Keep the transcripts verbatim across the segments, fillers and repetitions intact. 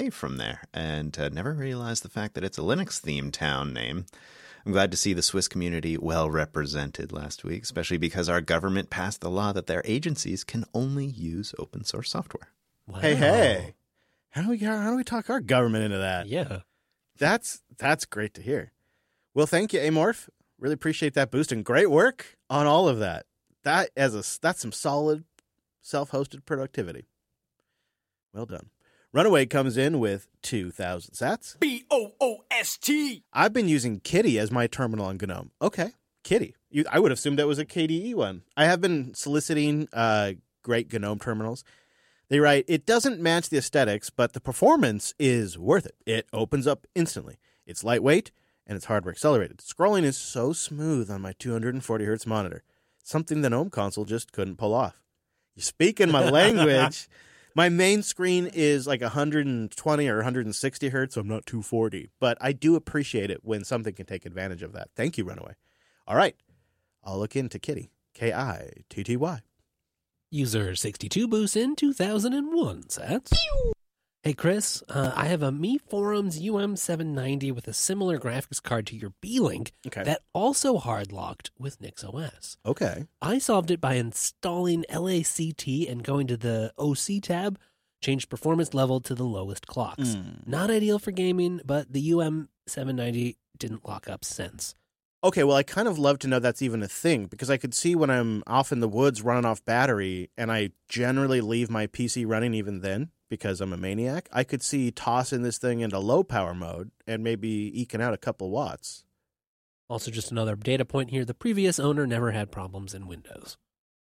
away from there, and uh, never realized the fact that it's a Linux-themed town name. I'm glad to see the Swiss community well represented last week, especially because our government passed the law that their agencies can only use open source software. Wow. Hey, hey. How do we how do we talk our government into that? Yeah. That's that's great to hear. Well, thank you, Amorph. Really appreciate that boost and great work on all of that. That as a that's some solid self-hosted productivity. Well done. Runaway comes in with two thousand sats. B O O S T. I've been using Kitty as my terminal on GNOME. Okay, Kitty. You, I would have assumed that was a K D E one. I have been soliciting uh, great GNOME terminals. They write, it doesn't match the aesthetics, but the performance is worth it. It opens up instantly. It's lightweight, and it's hardware accelerated. Scrolling is so smooth on my two hundred forty hertz monitor. Something the GNOME console just couldn't pull off. You're speaking my language. My main screen is like one hundred twenty or one hundred sixty hertz, so I'm not two forty. But I do appreciate it when something can take advantage of that. Thank you, Runaway. All right. I'll look into Kitty. K I T T Y. User sixty-two boosts in two thousand one sats. Hey, Chris, uh, I have a Mi Forums U M seven ninety with a similar graphics card to your B-Link Okay. that also hard-locked with NixOS. Okay. I solved it by installing L A C T and going to the O C tab, changed performance level to the lowest clocks. Mm. Not ideal for gaming, but the U M seven ninety didn't lock up since. Okay, well, I kind of love to know that's even a thing, because I could see when I'm off in the woods running off battery, and I generally leave my P C running even then, because I'm a maniac, I could see tossing this thing into low power mode and maybe eking out a couple watts. Also, just another data point here, the previous owner never had problems in Windows.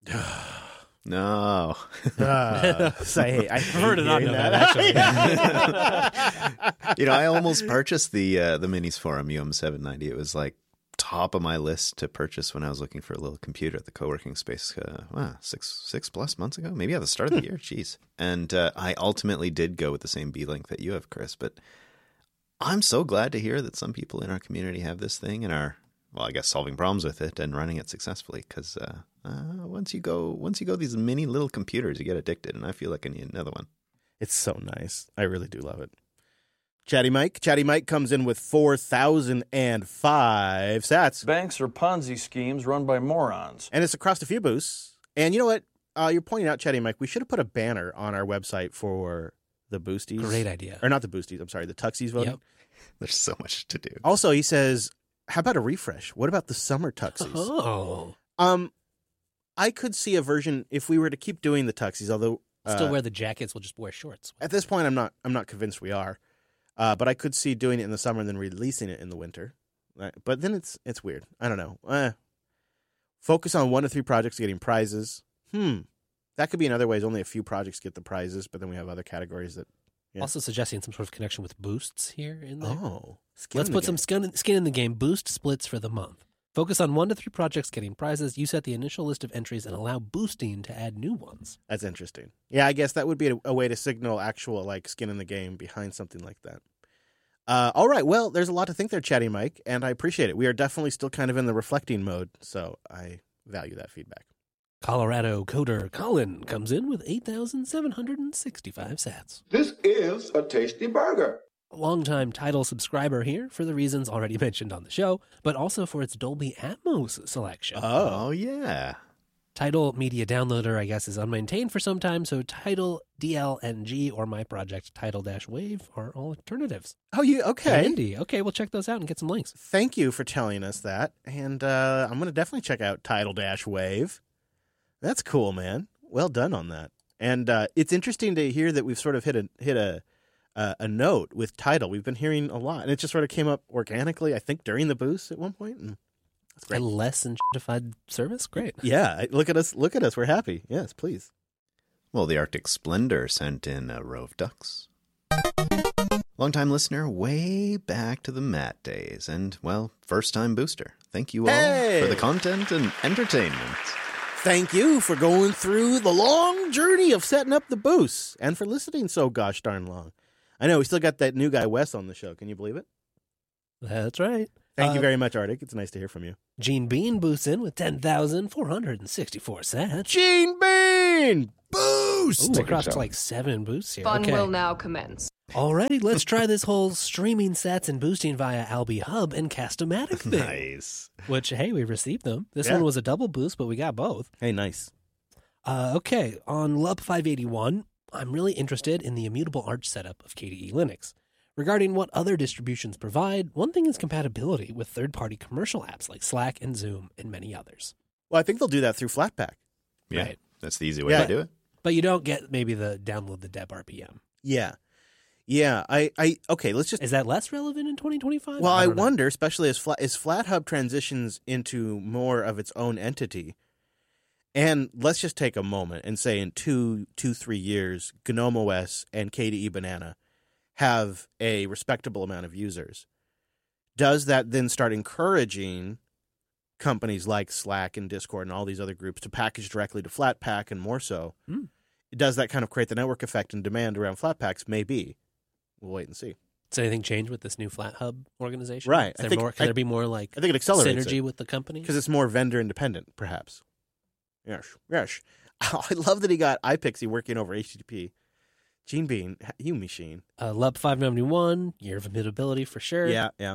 No. Uh, so I, hate- I prefer to not hearing know that, actually. You know, I almost purchased the uh, the Minis Forum U M seven ninety. It was like top of my list to purchase when I was looking for a little computer at the co-working space uh, wow, six six plus months ago, maybe at the start of the year. Jeez. And uh, I ultimately did go with the same B-Link that you have, Chris. But I'm so glad to hear that some people in our community have this thing and are, well, I guess solving problems with it and running it successfully. Because uh, uh, once you go, once you go these mini little computers, you get addicted, and I feel like I need another one. It's so nice. I really do love it. Chatty Mike. Chatty Mike comes in with four thousand five sats. Banks are Ponzi schemes run by morons. And it's across a few boosts. And you know what? Uh, you're pointing out, Chatty Mike, we should have put a banner on our website for the boosties. Great idea. Or not the boosties, I'm sorry, the Tuxies voting. Yep. There's so much to do. Also, he says, how about a refresh? What about the summer Tuxies? Oh. Um, I could see a version, if we were to keep doing the Tuxies, although uh, Still wear the jackets, we'll just wear shorts. at this point I'm not I'm not convinced we are. Uh, but I could see doing it in the summer and then releasing it in the winter. Right? But then it's it's weird. I don't know. Eh. Focus on one to three projects getting prizes. Hmm. That could be another way. Is only a few projects get the prizes, but then we have other categories that. Yeah. Also suggesting some sort of connection with boosts here in there. Oh, skin Let's in the put some game. skin, skin in the game. Boost splits for the month. Focus on one to three projects getting prizes. You set the initial list of entries and allow boosting to add new ones. That's interesting. Yeah, I guess that would be a, a way to signal actual like skin in the game behind something like that. Uh, all right. Well, there's a lot to think there, Chatty Mike, and I appreciate it. We are definitely still kind of in the reflecting mode, so I value that feedback. Colorado coder Colin comes in with eight thousand seven hundred sixty-five sats. This is a tasty burger. Longtime title subscriber here for the reasons already mentioned on the show, but also for its Dolby Atmos selection. Oh, yeah. Tidal Media Downloader, I guess, is unmaintained for some time, so Tidal D L N G or my project Tidal-Wave are all alternatives. Oh, you okay? Handy. Okay, we'll check those out and get some links. Thank you for telling us that, and uh, I'm going to definitely check out Tidal Dash Wave. That's cool, man. Well done on that. And uh, it's interesting to hear that we've sort of hit a hit a uh, a note with Tidal. We've been hearing a lot, and it just sort of came up organically, I think, during the boost at one point. And that's A great. less enshittified service? Great. Yeah, look at us. Look at us. We're happy. Yes, please. Well, the Arctic Splendor sent in a row of ducks. Long-time listener, way back to the Matt days, and, well, first-time booster. Thank you all Hey! for the content and entertainment. Thank you for going through the long journey of setting up the boosts and for listening so gosh darn long. I know we still got that new guy, Wes, on the show. Can you believe it? That's right. Thank Uh, you very much, Arctic. It's nice to hear from you. Gene Bean boosts in with ten thousand four hundred sixty-four sats. Gene Bean! Boost! Ooh, across to like seven boosts here. Fun okay. will now commence. Alrighty, let's try this whole streaming sets and boosting via Albi Hub and Cast-O-Matic thing. Nice. Which, hey, we received them. This Yeah. one was a double boost, but we got both. Hey, nice. Uh, okay, on L U B five eighty-one, I'm really interested in the immutable arch setup of K D E Linux. Regarding what other distributions provide, one thing is compatibility with third-party commercial apps like Slack and Zoom and many others. Well, I think they'll do that through Flatpak. Yeah, Right. that's the easy way Yeah. to do it. But you don't get maybe the download the deb R P M. Yeah. Yeah. I, I okay, let's just Is that less relevant in twenty twenty-five? Well, I, don't know. wonder, especially as Flat as FlatHub transitions into more of its own entity. And let's just take a moment and say in two, two, three years, GNOME O S and K D E Banana have a respectable amount of users. Does that then start encouraging companies like Slack and Discord and all these other groups to package directly to Flatpak and more so? Hmm. Does that kind of create the network effect and demand around Flatpaks? Maybe. We'll wait and see. Does anything change with this new Flat Hub organization? Right. Is I there think- more, can I- there be more like I think it accelerates synergy it. with the company? Because it's more vendor independent, perhaps. Yes, yes. Oh, I love that he got iPixie working over H T T P. Gene Bean, you machine. Uh, L U B five ninety-one, year of immutability for sure. Yeah, yeah.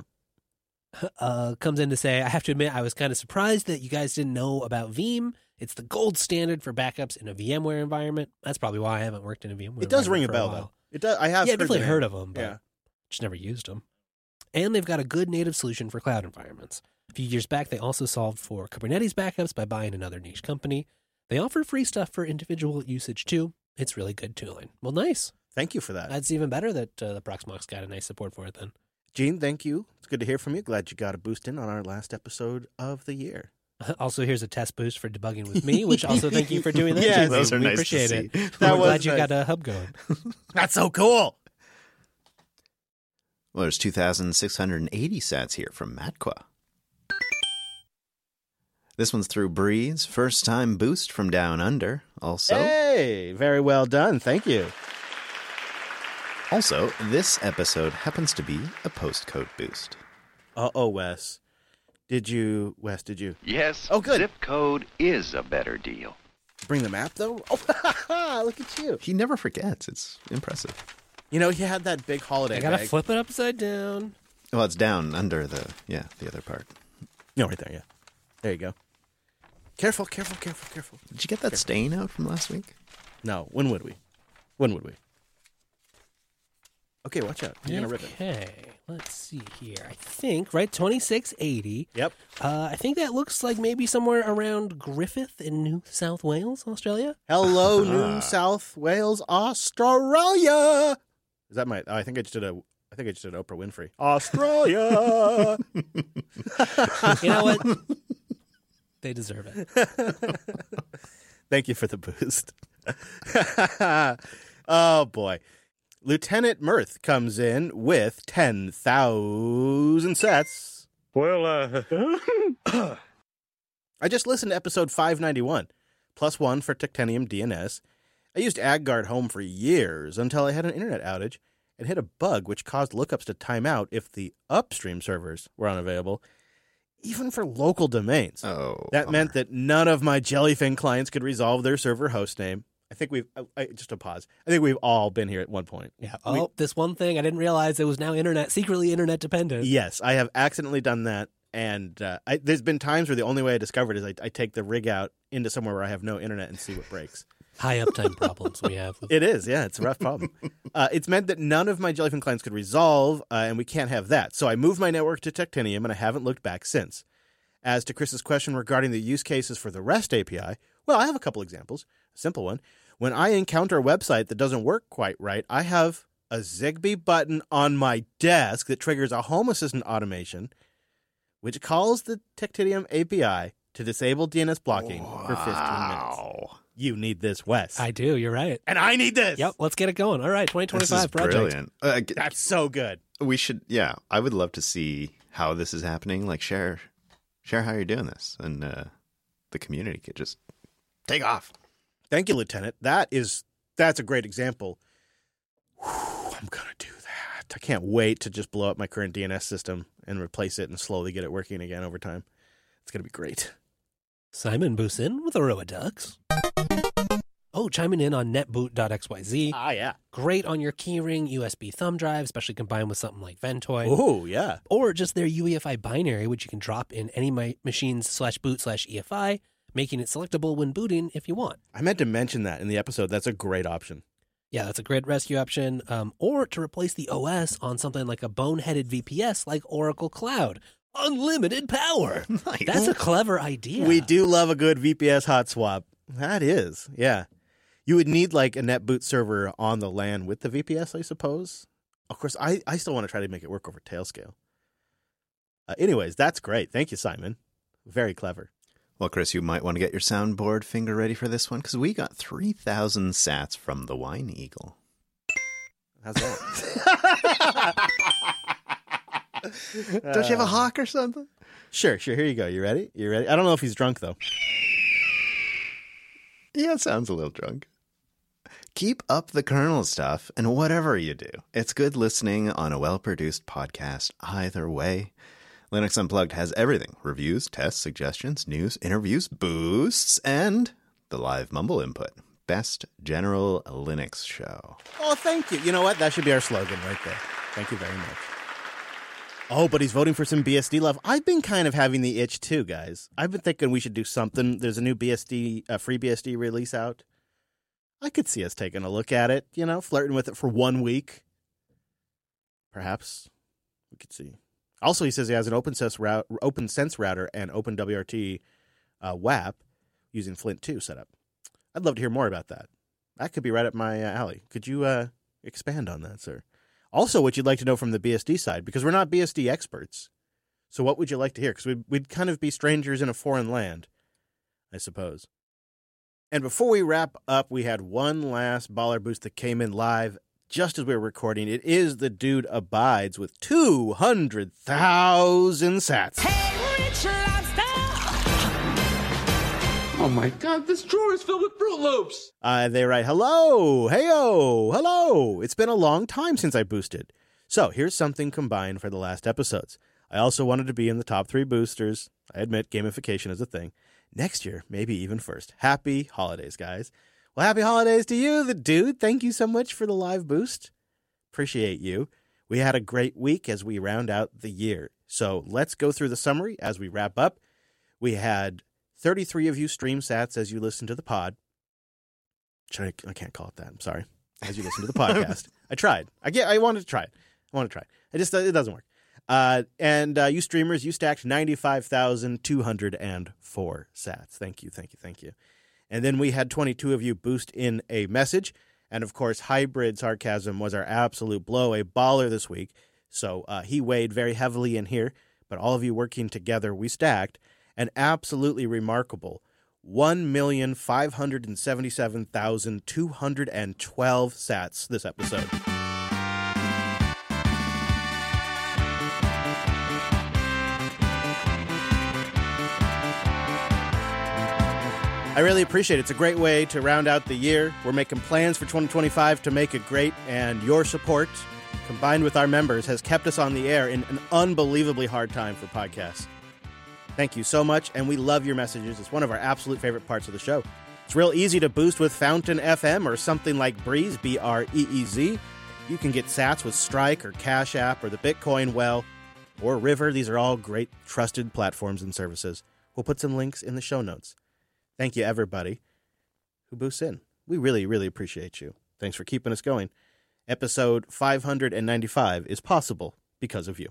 Uh, comes in to say, I have to admit, I was kind of surprised that you guys didn't know about Veeam. It's the gold standard for backups in a VMware environment. That's probably why I haven't worked in a VMware. It does ring a environment for bell, while. though. It does. I have Yeah, definitely the heard name. of them, but Yeah. just never used them. And they've got a good native solution for cloud environments. A few years back, they also solved for Kubernetes backups by buying another niche company. They offer free stuff for individual usage too. It's really good tooling. Well, nice. Thank you for that. That's even better that uh, the Proxmox got a nice support for it then. Gene, thank you. It's good to hear from you. Glad you got a boost in on our last episode of the year. Also, here's a test boost for debugging with me, which also thank you for doing that. Yes, Jason. those are we nice to appreciate see. it. That We're was glad you nice. got a hub going. That's so cool. Well, there's two thousand six hundred eighty sats here from Matqua. This one's through Breeze. First time boost from Down Under. Also, Hey, very well done. Thank you. also, this episode happens to be a postcode boost. Uh-oh, Wes. Did you, Wes, did you Yes, Oh, good. zip code is a better deal. bring the map, though? Oh, look at you. He never forgets. It's impressive. You know, he had that big holiday I gotta bag. flip it upside down. Well, it's down under the, yeah, the other part. No, right there, yeah. There you go. Careful, careful, careful, careful. Did you get that stain out from last week? No, when would we? When would we? Okay, watch out. You're gonna rip it. Okay, let's see here. I think, right, twenty-six eighty. Yep. Uh, I think that looks like maybe somewhere around Griffith in New South Wales, Australia. Hello, New South Wales, Australia. Is that my? Oh, I think I just did a. I think I just did Oprah Winfrey. Australia. You know what? They deserve it. Thank you for the boost. Oh boy, Lieutenant Mirth comes in with ten thousand sets. Well, uh, I just listened to episode five ninety-one, plus one for Titanium D N S. I used AgGuard Home for years until I had an internet outage and hit a bug which caused lookups to time out if the upstream servers were unavailable, even for local domains. Oh. that bummer. meant that none of my Jellyfin clients could resolve their server hostname. I think we've, I, I, just a pause. I think we've all been here at one point. Yeah. We- Oh, this one thing I didn't realize it was now internet, secretly internet dependent. Yes, I have accidentally done that. And uh, I, there's been times where the only way I discovered it is I, I take the rig out into somewhere where I have no internet and see what breaks. High uptime problems we have. With It is, yeah, it's a rough problem. Uh, it's meant that none of my Jellyfin clients could resolve, uh, and we can't have that. So I moved my network to Titanium, and I haven't looked back since. As to Chris's question regarding the use cases for the REST A P I, well, I have a couple examples. A simple one. When I encounter a website that doesn't work quite right, I have a Zigbee button on my desk that triggers a Home Assistant automation, which calls the Titanium A P I to disable D N S blocking for fifteen minutes. Wow. You need this, Wes. I do. You're right. and I need this. Yep. Let's get it going. All right. twenty This is twenty-five project. brilliant. Uh, g- That's so good. we should, yeah, I would love to see how this is happening. Like, share, share how you're doing this, and uh, the community could just take off. Thank you, Lieutenant. That is that's a great example. Whew, I'm gonna do that. I can't wait to just blow up my current D N S system and replace it and slowly get it working again over time. It's gonna be great. Simon Busin with Aroa Ducks. Oh, chiming in on netboot dot x y z. Ah, yeah. Great on your keyring U S B thumb drive, especially combined with something like Ventoy. Oh, yeah. Or just their U E F I binary, which you can drop in any my machines slash boot slash E F I, making it selectable when booting if you want. I meant to mention that in the episode. That's a great option. Yeah, that's a great rescue option. Um, or to replace the O S on something like a boneheaded V P S like Oracle Cloud. Unlimited power. Nice. That's a clever idea. We do love a good V P S hot swap. That is, yeah. You would need like a NetBoot server on the LAN with the V P S, I suppose. Of course, I, I still want to try to make it work over Tailscale. Uh, anyways, that's great. Thank you, Simon. Very clever. Well, Chris, you might want to get your soundboard finger ready for this one because we got three thousand sats from the Wine Eagle. How's that? Don't you have a hawk or something? Sure, sure. Here you go. You ready? You ready? I don't know if he's drunk, though. Yeah, it sounds a little drunk. Keep up the kernel stuff, and whatever you do, it's good listening on a well-produced podcast either way. Linux Unplugged has everything. Reviews, tests, suggestions, news, interviews, boosts, and the live mumble input. Best general Linux show. Oh, thank you. You know what? That should be our slogan right there. Thank you very much. Oh, but he's voting for some B S D love. I've been kind of having the itch too, guys. I've been thinking we should do something. There's a new B S D, uh, free B S D release out. I could see us taking a look at it, you know, flirting with it for one week. Perhaps we could see. Also, he says he has an OpenSense, route, OpenSense router and OpenWRT uh, W A P using Flint two setup. I'd love to hear more about that. That could be right up my uh, alley. Could you uh, expand on that, sir? Also, what you'd like to know from the B S D side, because we're not B S D experts. So what would you like to hear? Because we'd, we'd kind of be strangers in a foreign land, I suppose. And before we wrap up, we had one last baller boost that came in live just as we were recording. It is the Dude Abides with two hundred thousand sats. Hey, Rich Lobster! Oh my god, this drawer is filled with Fruit Loops! Uh, they write, hello, heyo, hello. It's been a long time since I boosted. So here's something combined for the last episodes. I also wanted to be in the top three boosters. I admit gamification is a thing. Next year, maybe even first. Happy holidays, guys. Well, happy holidays to you, the dude. Thank you so much for the live boost. Appreciate you. We had a great week as we round out the year. So let's go through the summary as we wrap up. We had thirty-three of you stream sats as you listen to the pod. Should I, I can't call it that. I'm sorry. As you listen to the podcast. I tried. I get. I wanted to try it. I want to try it. It just it doesn't work. Uh, and uh, you streamers, you stacked ninety-five thousand two hundred four sats. Thank you, thank you, thank you. And then we had twenty-two of you boost in a message. And, of course, Hybrid Sarcasm was our absolute blow, a baller this week. So uh, he weighed very heavily in here. But all of you working together, we stacked an absolutely remarkable one million five hundred seventy-seven thousand two hundred twelve sats this episode. I really appreciate it. It's a great way to round out the year. We're making plans for twenty twenty-five to make it great, and your support, combined with our members, has kept us on the air in an unbelievably hard time for podcasts. Thank you so much, and we love your messages. It's one of our absolute favorite parts of the show. It's real easy to boost with Fountain F M or something like Breeze, B R E E Z. You can get sats with Strike or Cash App or the Bitcoin Well or River. These are all great, trusted platforms and services. We'll put some links in the show notes. Thank you, everybody who boosts in. We really, really appreciate you. Thanks for keeping us going. Episode five hundred ninety-five is possible because of you.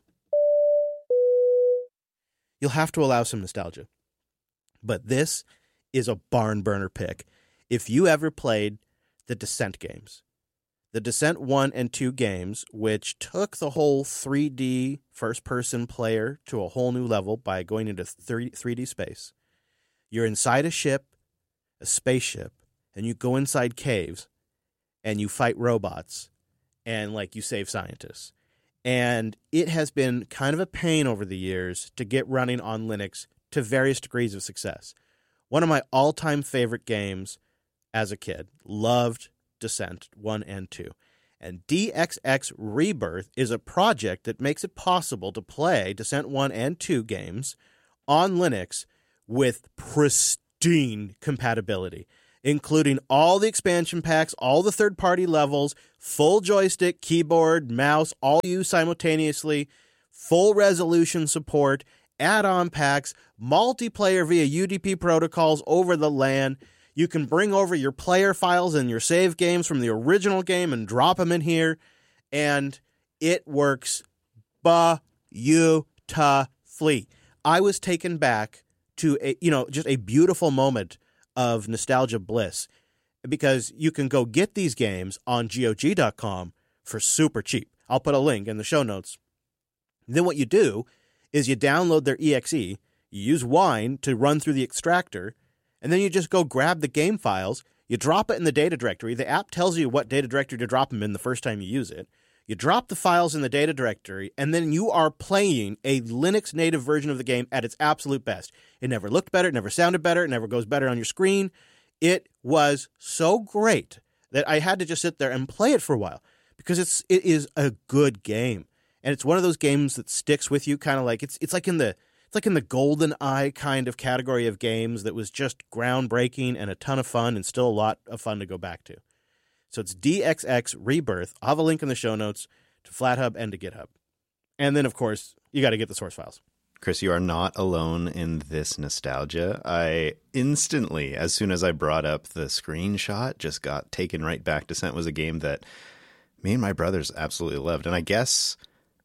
You'll have to allow some nostalgia. But this is a barn burner pick. If you ever played the Descent games, the Descent one and two games, which took the whole three D first-person player to a whole new level by going into three D space. You're inside a ship, a spaceship, and you go inside caves, and you fight robots, and, like, you save scientists. And it has been kind of a pain over the years to get running on Linux to various degrees of success. One of my all-time favorite games as a kid. Loved Descent one and two. And D X X Rebirth is a project that makes it possible to play Descent one and two games on Linux with pristine compatibility. including all the expansion packs, all the third-party levels, full joystick, keyboard, mouse, all used simultaneously, full resolution support, add-on packs, multiplayer via U D P protocols over the LAN. You can bring over your player files and your save games from the original game and drop them in here, and it works beautifully. I was taken back to a, you know, just a beautiful moment of nostalgia bliss, because you can go get these games on G O G dot com for super cheap. I'll put a link in the show notes. Then what you do is you download their E X E, you use Wine to run through the extractor, and then you just go grab the game files, you drop it in the data directory. The app tells you what data directory to drop them in the first time you use it. You drop the files in the data directory, and then you are playing a Linux native version of the game at its absolute best. It never looked better, it never sounded better, it never goes better on your screen. It was so great that I had to just sit there and play it for a while, because it's it is a good game. And it's one of those games that sticks with you, kind of like it's it's like in the it's like in the GoldenEye kind of category of games that was just groundbreaking and a ton of fun and still a lot of fun to go back to. So it's D X X Rebirth. I'll have a link in the show notes to FlatHub and to GitHub. And then, of course, you got to get the source files. Chris, you are not alone in this nostalgia. I instantly, as soon as I brought up the screenshot, just got taken right back. Descent was a game that me and my brothers absolutely loved. And I guess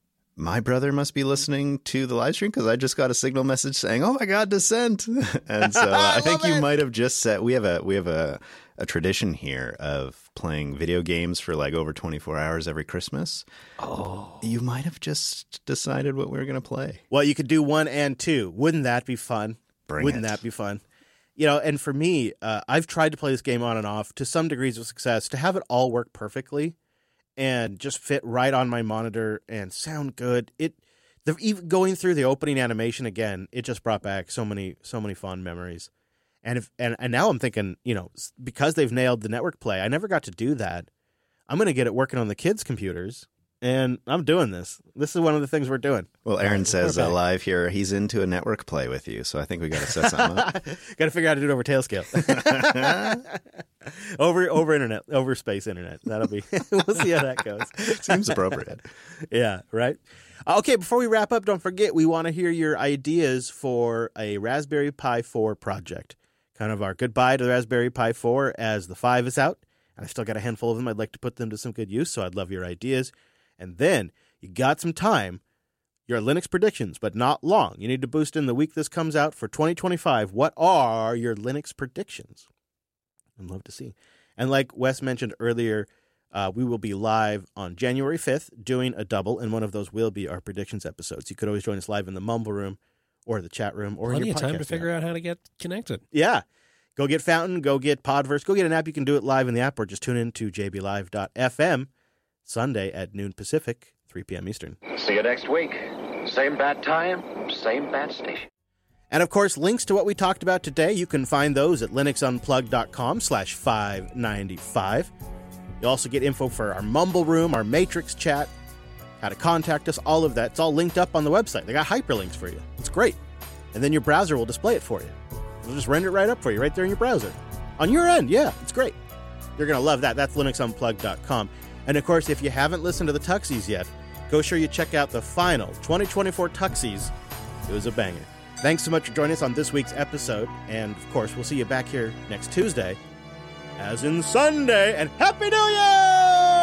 my brother must be listening to the live stream, because I just got a signal message saying, "Oh my God, Descent!" And so uh, I, I think you it. might have just said we have a we have a, a tradition here of playing video games for like over twenty-four hours every Christmas. Oh, you might have just decided what we were going to play. Well, you could do one and two. Wouldn't that be fun? Bring Wouldn't it. that be fun? You know, and for me, uh, I've tried to play this game on and off to some degrees of success. To have it all work perfectly and just fit right on my monitor and sound good. It, the, even going through the opening animation again, it just brought back so many, so many fond memories. And if and, and now I'm thinking, you know, because they've nailed the network play, I never got to do that. I'm going to get it working on the kids' computers, and I'm doing this. This is one of the things we're doing. Well, Aaron uh, says uh, live here he's into a network play with you, so I think we got to set something up. Got to figure out how to do it over Tailscale. over over internet, over space internet. That'll be. We'll see how that goes. Seems appropriate. Yeah, right. Okay, before we wrap up, don't forget we want to hear your ideas for a Raspberry Pi four project. Kind of our goodbye to the Raspberry Pi four as the five is out. And I've still got a handful of them. I'd like to put them to some good use, so I'd love your ideas. And then you got some time. Your Linux predictions, but not long. You need to boost in the week this comes out for twenty twenty-five. What are your Linux predictions? I'd love to see. And like Wes mentioned earlier, uh, we will be live on January fifth doing a double, and one of those will be our predictions episodes. You could always join us live in the Mumble Room or the chat room or plenty in your of time to podcast figure app. out how to get connected. Yeah. Go get Fountain, go get Podverse, go get an app. You can do it live in the app, or just tune in to j b live dot f m Sunday at noon Pacific, three p.m. Eastern. See you next week. Same bad time, same bad station. And of course, links to what we talked about today, you can find those at linuxunplugged.com slash 595. You'll also get info for our Mumble Room, our Matrix chat, how to contact us, all of that. It's all linked up on the website. They got hyperlinks for you. It's great. And then your browser will display it for you. It'll just render it right up for you, right there in your browser. On your end, yeah, it's great. You're going to love that. That's linuxunplugged dot com. And of course, if you haven't listened to the Tuxies yet, go sure you check out the final twenty twenty-four Tuxies. It was a banger. Thanks so much for joining us on this week's episode. And of course, we'll see you back here next Tuesday, as in Sunday. And Happy New Year!